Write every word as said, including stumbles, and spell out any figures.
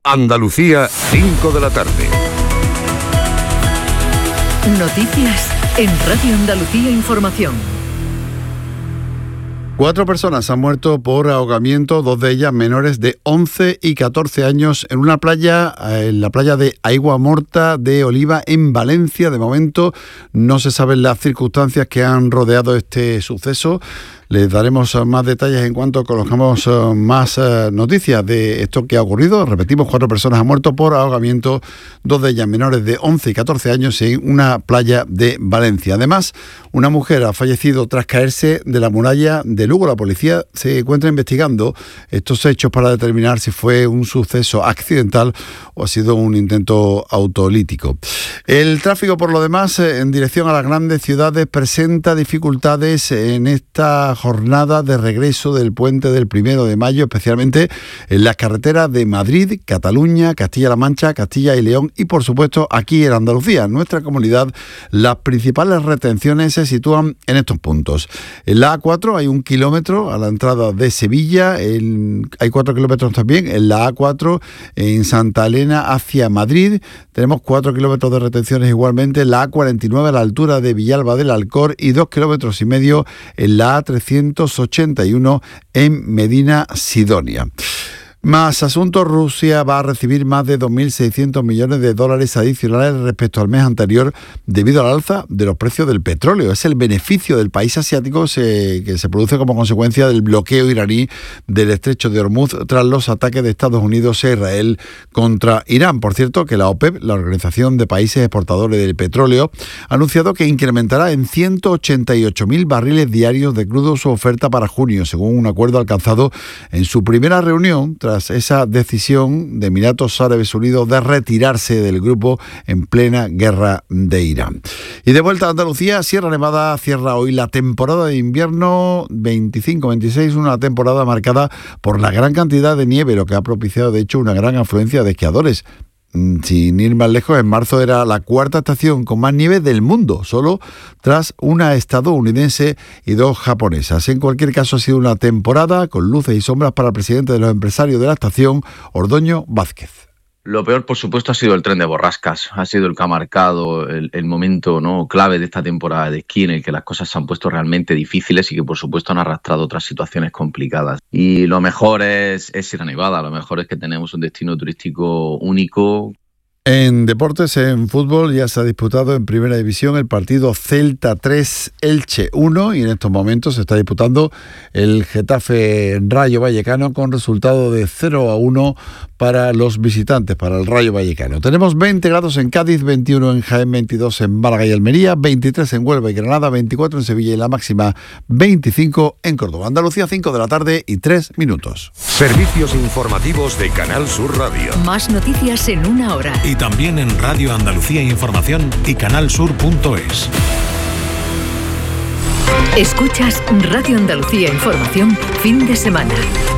Andalucía, cinco de la tarde. Noticias en Radio Andalucía Información. Cuatro personas han muerto por ahogamiento, dos de ellas menores de once y catorce años, en una playa, en la playa de Aiguamorta de Oliva, en Valencia. De momento no se saben las circunstancias que han rodeado este suceso. Les daremos más detalles en cuanto conozcamos más noticias de esto que ha ocurrido. Repetimos, cuatro personas han muerto por ahogamiento, dos de ellas menores de once y catorce años, en una playa de Valencia. Además, una mujer ha fallecido tras caerse de la muralla de Lugo. La policía se encuentra investigando estos hechos para determinar si fue un suceso accidental o ha sido un intento autolítico. El tráfico, por lo demás, en dirección a las grandes ciudades presenta dificultades en esta jornada de regreso del puente del primero de mayo, especialmente en las carreteras de Madrid, Cataluña, Castilla-La Mancha, Castilla y León y, por supuesto, aquí en Andalucía. En nuestra comunidad, las principales retenciones se sitúan en estos puntos. En la A cuatro hay un kilómetro a la entrada de Sevilla, en, hay cuatro kilómetros también en la A cuatro en Santa Elena hacia Madrid. Tenemos cuatro kilómetros de retenciones igualmente en la A cuarenta y nueve a la altura de Villalba del Alcor y dos kilómetros y medio en la A trescientos ochenta y uno en Medina Sidonia. Más asuntos. Rusia va a recibir más de dos mil seiscientos millones de dólares adicionales respecto al mes anterior debido al alza de los precios del petróleo. Es el beneficio del país asiático se, que se produce como consecuencia del bloqueo iraní del estrecho de Hormuz tras los ataques de Estados Unidos e Israel contra Irán. Por cierto, que la OPEP, la Organización de Países Exportadores del Petróleo, ha anunciado que incrementará en ciento ochenta y ocho mil barriles diarios de crudo su oferta para junio, según un acuerdo alcanzado en su primera reunión tras esa decisión de Emiratos Árabes Unidos de retirarse del grupo en plena guerra de Irán. Y de vuelta a Andalucía, Sierra Nevada cierra hoy la temporada de invierno veinticinco veintiséis, una temporada marcada por la gran cantidad de nieve, lo que ha propiciado de hecho una gran afluencia de esquiadores. Sin ir más lejos, en marzo era la cuarta estación con más nieve del mundo, solo tras una estadounidense y dos japonesas. En cualquier caso, ha sido una temporada con luces y sombras para el presidente de los empresarios de la estación, Ordoño Vázquez. Lo peor, por supuesto, ha sido el tren de borrascas. Ha sido el que ha marcado el, el momento no clave de esta temporada de esquí en el que las cosas se han puesto realmente difíciles y que, por supuesto, han arrastrado otras situaciones complicadas. Y lo mejor es, es Sierra Nevada. Lo mejor es que tenemos un destino turístico único. En deportes, en fútbol, ya se ha disputado en Primera División el partido Celta tres, Elche uno, y en estos momentos se está disputando el Getafe Rayo Vallecano con resultado de cero a uno para los visitantes, para el Rayo Vallecano. Tenemos veinte grados en Cádiz, veintiuno en Jaén, veintidós en Málaga y Almería, veintitrés en Huelva y Granada, veinticuatro en Sevilla y la máxima veinticinco en Córdoba. Andalucía, cinco de la tarde y tres minutos. Servicios informativos de Canal Sur Radio. Más noticias en una hora. Y también en Radio Andalucía Información y canalsur punto es. Escuchas Radio Andalucía Información fin de semana.